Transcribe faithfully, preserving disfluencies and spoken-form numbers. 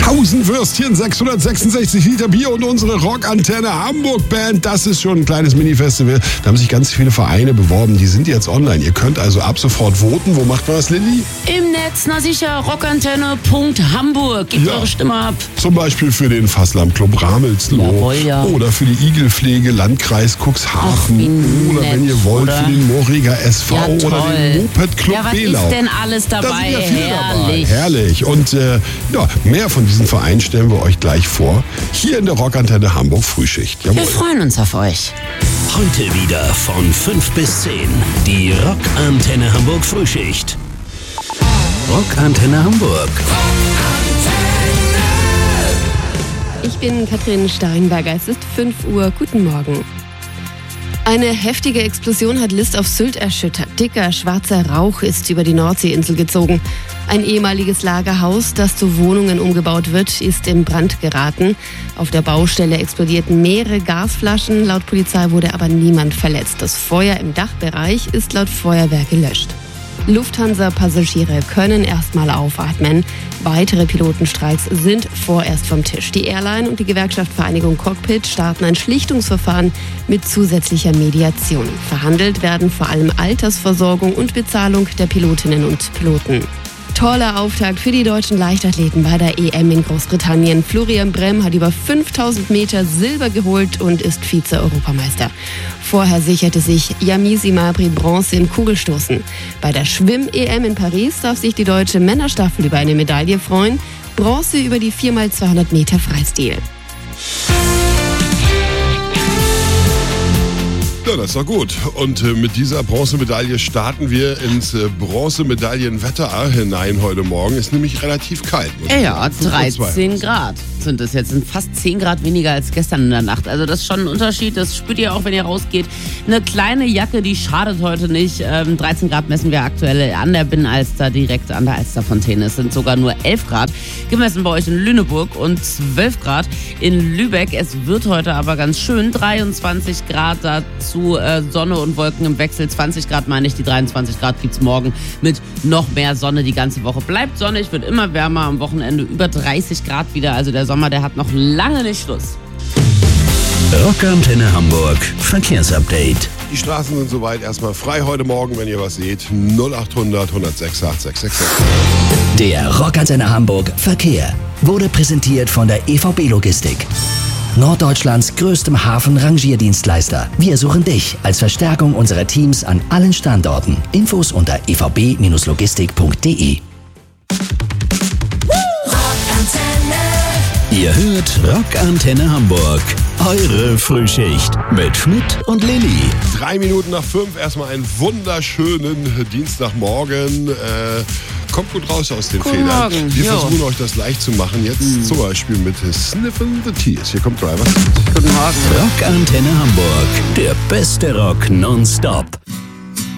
tausend Würstchen, sechshundertsechsundsechzig Liter Bier und unsere Rockantenne Hamburg Band. Das ist schon ein kleines Mini-Festival. Da haben sich ganz viele Vereine beworben. Die sind jetzt online. Ihr könnt also ab sofort voten. Wo macht man das, Lilly? Im Netz, na sicher, rockantenne Punkt hamburg. Gebt Ja. eure Stimme ab. Zum Beispiel für den Fasslam-Club Ramelsloh. Jawohl, ja. Oder für die Igelpflege Landkreis Cuxhaven. Ach, wie oder nett, wenn ihr wollt, oder? für den Moriger S V Ja, oder toll. den Moped-Club Ja, was Belau. ist denn alles Da dabei? sind ja viele dabei. Herrlich. Herrlich. Und äh, ja, mehr von diesen Vereinen stellen wir euch gleich vor. Hier in der Rockantenne Hamburg Frühschicht. Wir Jawohl. freuen uns auf euch. Heute wieder von fünf bis zehn. Die Rockantenne Hamburg Frühschicht. Rockantenne Hamburg. Ich bin Katrin Steinberger. Es ist fünf Uhr. Guten Morgen. Eine heftige Explosion hat List auf Sylt erschüttert. Dicker, schwarzer Rauch ist über die Nordseeinsel gezogen. Ein ehemaliges Lagerhaus, das zu Wohnungen umgebaut wird, ist in Brand geraten. Auf der Baustelle explodierten mehrere Gasflaschen. Laut Polizei wurde aber niemand verletzt. Das Feuer im Dachbereich ist laut Feuerwehr gelöscht. Lufthansa-Passagiere können erstmal aufatmen. Weitere Pilotenstreiks sind vorerst vom Tisch. Die Airline und die Gewerkschaft Vereinigung Cockpit starten ein Schlichtungsverfahren mit zusätzlicher Mediation. Verhandelt werden vor allem Altersversorgung und Bezahlung der Pilotinnen und Piloten. Toller Auftakt für die deutschen Leichtathleten bei der E M in Großbritannien. Florian Brehm hat über fünftausend Meter Silber geholt und ist Vize-Europameister. Vorher sicherte sich Yamisi Mabry Bronze im Kugelstoßen. Bei der Schwimm-E M in Paris darf sich die deutsche Männerstaffel über eine Medaille freuen. Bronze über die vier mal zweihundert Meter Freistil. Ja, das ist doch gut. Und äh, mit dieser Bronzemedaille starten wir ins äh, Bronzemedaillenwetter hinein heute Morgen. Ist nämlich relativ kalt. Ja, ja, fünf Uhr zwei. dreizehn Grad sind es jetzt. Sind fast zehn Grad weniger als gestern in der Nacht. Also das ist schon ein Unterschied. Das spürt ihr auch, wenn ihr rausgeht. Eine kleine Jacke, die schadet heute nicht. Ähm, dreizehn Grad messen wir aktuell an der Binnenalster, direkt an der Alsterfontäne. Es sind sogar nur elf Grad gemessen bei euch in Lüneburg und zwölf Grad in Lübeck. Es wird heute aber ganz schön. dreiundzwanzig Grad dazu, äh, Sonne und Wolken im Wechsel. zwanzig Grad meine ich, die dreiundzwanzig Grad gibt's morgen mit noch mehr Sonne. Die ganze Woche bleibt sonnig, wird immer wärmer. Am Wochenende über dreißig Grad wieder. Also der Sommer, der hat noch lange nicht Schluss. Rockantenne Hamburg Verkehrsupdate. Die Straßen sind soweit erstmal frei heute Morgen, wenn ihr was seht. null acht hundert, hundertsechs, acht sechs sechs sechs. Der Rockantenne Hamburg Verkehr wurde präsentiert von der E V B Logistik. Norddeutschlands größtem Hafen-Rangierdienstleister. Wir suchen dich als Verstärkung unserer Teams an allen Standorten. Infos unter e v b logistik punkt d e. Ihr hört Rockantenne Hamburg. Eure Frühschicht mit Schmidt und Lilly. Drei Minuten nach fünf, erstmal einen wunderschönen Dienstagmorgen. Äh, kommt gut raus aus den Guten Federn. Morgen, Wir jo. versuchen euch das leicht zu machen. Jetzt Mhm. zum Beispiel mit Sniffin' the Tears. Hier kommt Driver. Guten Morgen. Rockantenne Hamburg. Der beste Rock nonstop.